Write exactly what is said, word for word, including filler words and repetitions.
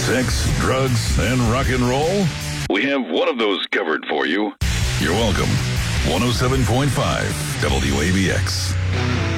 Sex, drugs, and rock and roll? We have one of those covered for you. You're welcome. one oh seven point five W A B X.